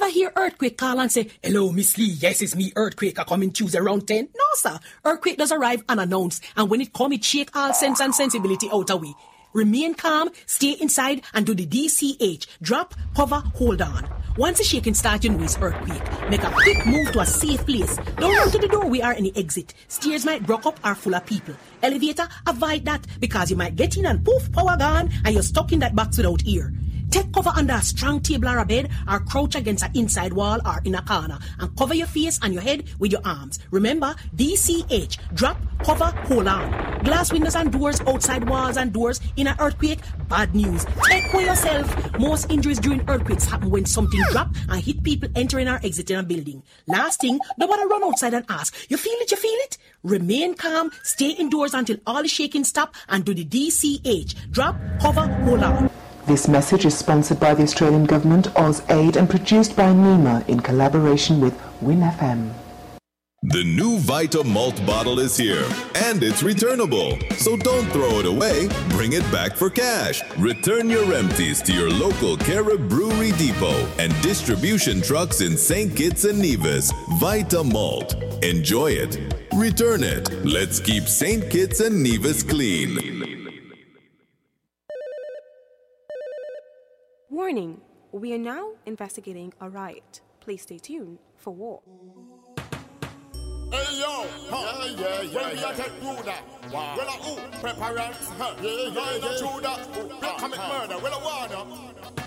Never hear Earthquake call and say, hello, Miss Lee, yes, it's me, Earthquake, I coming Tuesday around 10. No, sir. Earthquake does arrive unannounced, and when it come, it shake all sense and sensibility out of we. Remain calm, stay inside, and do the DCH. Drop, hover, hold on. Once the shaking starts, you know it's earthquake. Make a quick move to a safe place. Don't run to the door, we are in the exit. Stairs might block up or full of people. Elevator, avoid that, because you might get in and poof, power gone, and you're stuck in that box without ear. Take cover under a strong table or a bed, or crouch against an inside wall or in a corner, and cover your face and your head with your arms. Remember, DCH, drop, cover, hold on. Glass windows and doors, outside walls and doors in an earthquake, bad news. Take care yourself. Most injuries during earthquakes happen when something drop and hit people entering or exiting a building. Last thing, nobody run outside and ask, you feel it, you feel it? Remain calm, stay indoors until all the shaking stop, and do the DCH, drop, cover, hold on. This message is sponsored by the Australian Government, AusAid, and produced by NEMA in collaboration with Win FM. The new Vita Malt bottle is here, and it's returnable. So don't throw it away, bring it back for cash. Return your empties to your local Carib Brewery Depot and distribution trucks in St. Kitts and Nevis. Vita Malt. Enjoy it. Return it. Let's keep St. Kitts and Nevis clean. Warning, we are now investigating a riot. Please stay tuned for war. Hey yo, when we take through that, well who preparants, yeah, true that, we commit murder, well I wanna,